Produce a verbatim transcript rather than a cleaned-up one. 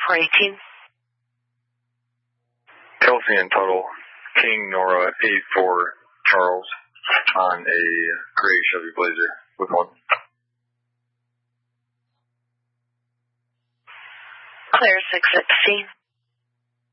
four eighteen. Kelsey and total. King Nora eight four Charles on a gray Chevy Blazer with one. Clear six sixteen.